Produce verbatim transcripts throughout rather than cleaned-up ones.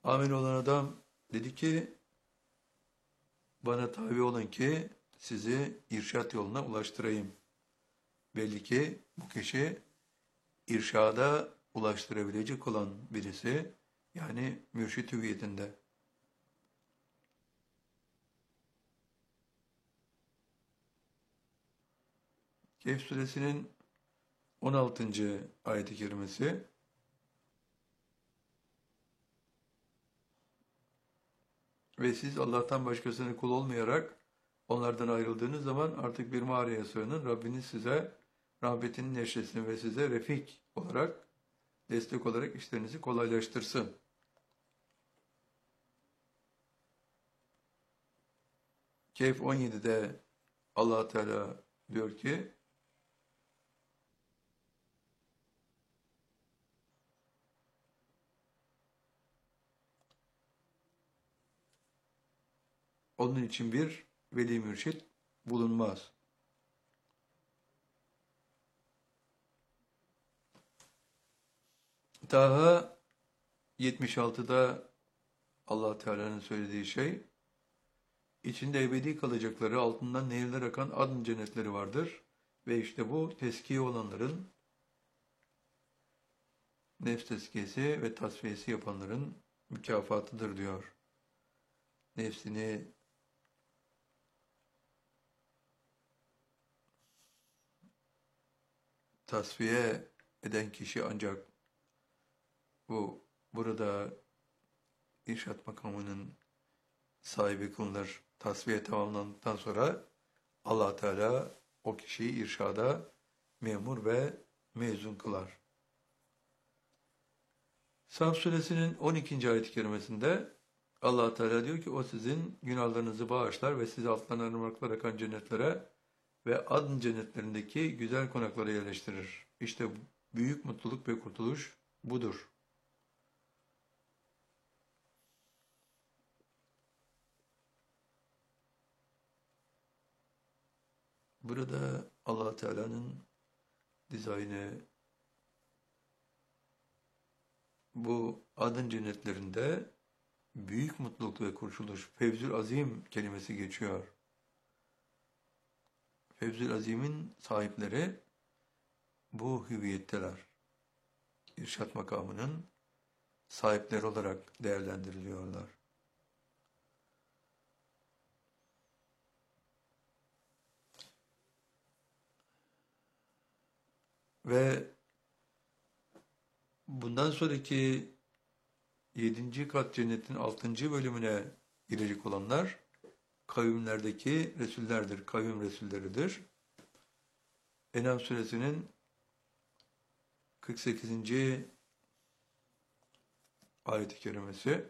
Amin olan adam dedi ki, bana tabi olun ki sizi irşat yoluna ulaştırayım. Belli ki bu kişi irşada ulaştırabilecek olan birisi, yani mürşit hüviyetinde. Kehf suresinin on altıncı ayet-i kerimesi, ve siz Allah'tan başkasının kul olmayarak onlardan ayrıldığınız zaman artık bir mağaraya sığının. Rabbiniz size rahmetinin neşresini ve size refik olarak, destek olarak işlerinizi kolaylaştırsın. Kehf on yedide Allah Teala diyor ki, onun için bir veli mürşit bulunmaz. Taha yetmiş altıda Allah Teala'nın söylediği şey, içinde ebedi kalacakları, altından nehirler akan adın cennetleri vardır. Ve işte bu teskiye olanların, nefs tezkiyesi ve tasfiyesi yapanların mükafatıdır diyor. Nefsini tasfiye eden kişi ancak bu burada irşat makamının sahibi kılınır. Tasfiye tamamlandıktan sonra Allah Teala o kişiyi irşada memur ve mezun kılar. Saf suresinin on ikinci ayet-i kerimesinde Allah Teala diyor ki, o sizin günahlarınızı bağışlar ve sizi altlarına ırmaklar akan cennetlere ve adın cennetlerindeki güzel konaklara yerleştirir. İşte büyük mutluluk ve kurtuluş budur. Burada Allah Teala'nın dizaynı, bu adın cennetlerinde büyük mutluluk ve kurtuluş, Fevzül Azim kelimesi geçiyor. Fevzül Azim'in sahipleri bu hüviyetteler. İrşat makamının sahipleri olarak değerlendiriliyorlar. Ve bundan sonraki yedinci kat cennetin altıncı bölümüne girecek olanlar kavimlerdeki Resullerdir, kavim Resulleridir. En'am suresinin kırk sekizinci ayet-i kerimesi,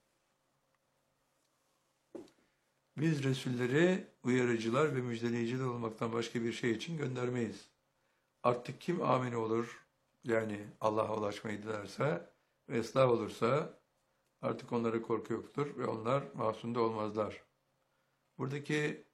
biz Resulleri uyarıcılar ve müjdeleyiciler olmaktan başka bir şey için göndermeyiz. Artık kim amin olur, yani Allah'a ulaşmayı dilerse ve ıslah olursa artık onlara korku yoktur ve onlar mahzunda olmazlar. Buradaki